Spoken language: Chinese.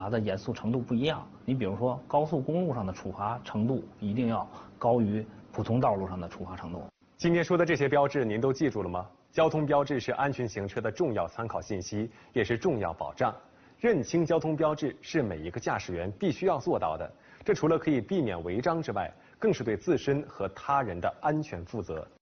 的严肃程度不一样。你比如说，高速公路上的处罚程度一定要高于普通道路上的处罚程度。 今天说的这些标志，您都记住了吗？交通标志是安全行车的重要参考信息，也是重要保障。认清交通标志是每一个驾驶员必须要做到的。这除了可以避免违章之外，更是对自身和他人的安全负责。